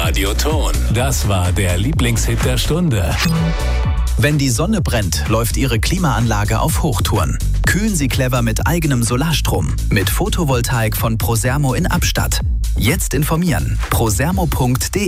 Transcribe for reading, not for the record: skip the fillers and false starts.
Radioton. Das war der Lieblingshit der Stunde. Wenn die Sonne brennt, läuft Ihre Klimaanlage auf Hochtouren. Kühlen Sie clever mit eigenem Solarstrom. Mit Photovoltaik von Prosermo in Abstatt. Jetzt informieren. prosermo.de